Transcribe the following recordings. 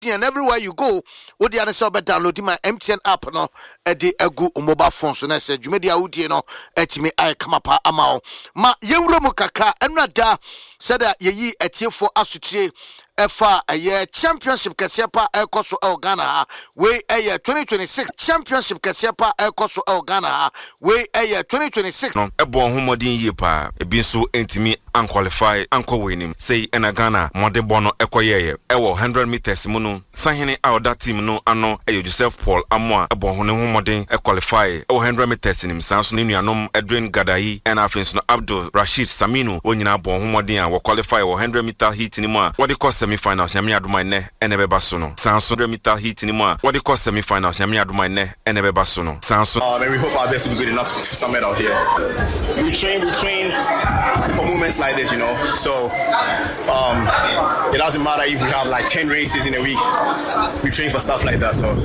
and everywhere you go, what the other side download my MTN app no the egu mobile phone so na say dwumedi awudie no etimi ay come up ama ma yewro mu kakra enrada said that ye etiefo asutire efa a championship kasepa ekoso el Ghana we a 2026 championship kasepa ekoso el Ghana we a 2026 no ebo homodin ye pa ebi so entimi unqualify anko winim say ena Ghana mode bono ekoyeye ewo 100 meters mu no sahene out that team no ano Joseph Paul Amoa ebo hone homodin qualify ewo 100 meters nim sanso ne nuanom Edwin Gadayi and afins no Abdul Rashid Saminu onyina bo homodin a wo qualify 100 meter heat ni mu a what the semi-finals nyame adoma ne enebeba so no sanso 100 meter heat ni mu a what the semi-finals nyame adoma ne enebeba so no sanso and we hope our best to be good enough for some medal here. We train for moments like this, you know. So it doesn't matter if we have like 10 races in a week. We train for stuff like that. So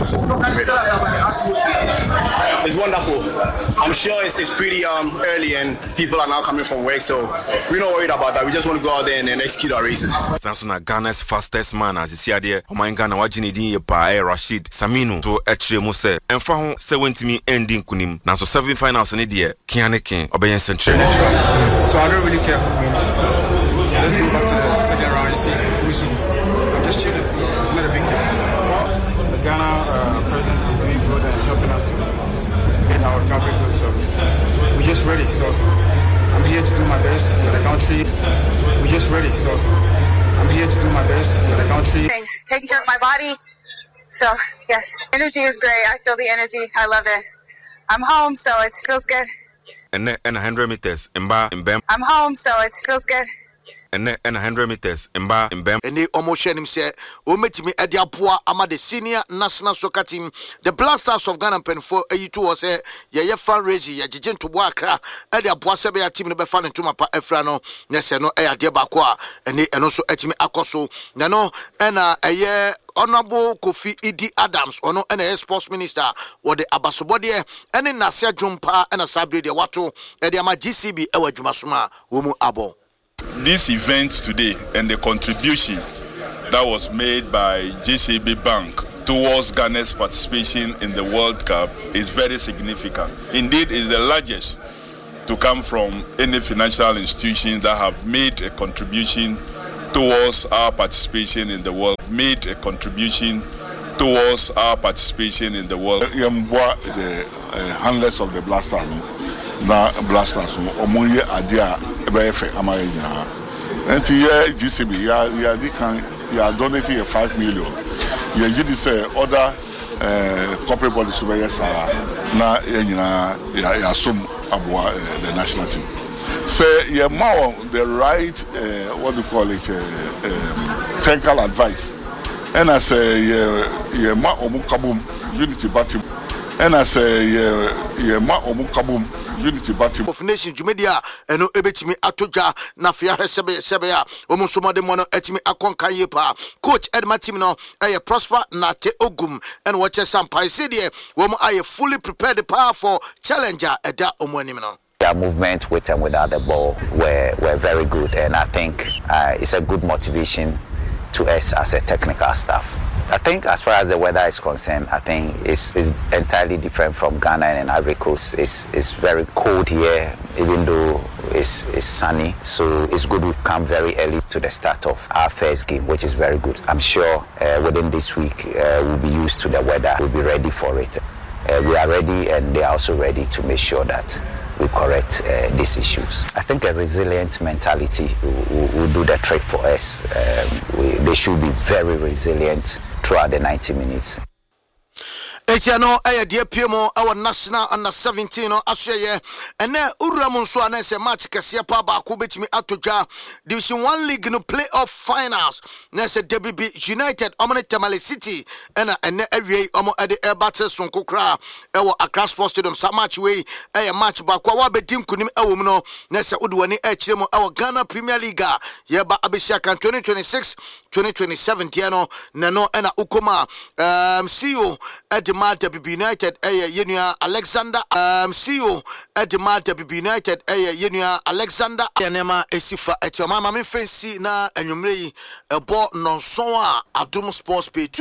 it's wonderful. I'm sure it's pretty early and people are now coming from work, so we're not worried about that. We just want to go out there and execute our races. Sanso Ghana's fastest man as you see there. Oman Ghana wajini din ye pa Rashid Saminu to etche mo se emfa ho se wentimi ending kunim na so 7 finals ne de kiane ken obeyen century. So I don't really care who wins. Let's go back to the second round and see who's who. I'm just chilling, so it's not a big deal. The Ghana president is doing good and helping us to get our recovery good, so we're just ready. So I'm here to do my best for the country. We're just ready, so I'm here to do my best for the country. Thanks. Taking care of my body. So, yes, energy is great. I feel the energy. I love it. I'm home, so it feels good. And 100 meters mba mbem. I'm home, so it feels good. And 100 meters mba mbem. And they almost share him say, "O metimi ediapua ama the senior national soccer team, the Blasters of Ghana pen for A2 was a ye fundraising ye jijin to Wakra, ediapua sebe ya team no be fan into mapa efrano, nese no e ade bakwa, and also etimi akoso, nano ena eye Honorable Kofi Idi Adams, ono NS Sports Minister, or the Abasobodie, and in Nasia Jumpa and a Sabri de Wato, and the GCB Ewa Jumasuma, Wumu Abo. This event today and the contribution that was made by JCB Bank towards Ghana's participation in the World Cup is very significant. Indeed, it's the largest to come from any financial institution that have made a contribution towards our participation in the world. Made a contribution towards our participation in the world. The handlers of the Blasters, omonye adia ebefe amayina. And here GCB, you donating 5 million. You did say other corporate bodies over here na ya sum abua the national team. Say you more the right what do you call it technical advice. And I say yeah ma omukabum unity battle. And I say yeah ma omukabum unity battle. Of nation Jumedia and no ebetimi atoja na fia sebe ya omusomo de mono etimi akonkan yepa. Coach Edma team no prosper na te ogum and watch some paisidi wo mo aye fully prepared the powerful challenger eda omoanim no. Their movement with and without the ball were very good, and I think it's a good motivation to us as a technical staff. I think as far as the weather is concerned, I think it's entirely different from Ghana and Ivory Coast. It's very cold here, even though it's sunny. So it's good we've come very early to the start of our first game, which is very good. I'm sure within this week we'll be used to the weather. We'll be ready for it. We are ready, and they are also ready to make sure that we correct these issues. I think a resilient mentality will do the trick for us. They should be very resilient throughout the 90 minutes. Etiano dear Pimo our national under 17 no asye and then Uramun so an match kasia pa ba ko betimi atoja Division 1 League no playoff finals na se DBB United omne Tamale City and awie omo ade battle sonko kra e wo Accra Sports Stadium sa match we match ba kwa wa bedim kunim e wo no na se odwani e kire mo e Ghana Premier League ye ba abesia kan 2026-2027 tiano nano ena ukoma CEO Edema WB United yenua Alexander CEO Edema WB United yenua Alexander enema esifa etioma mama me fancy na enwumre yi ebo nonson a Adom Sports Page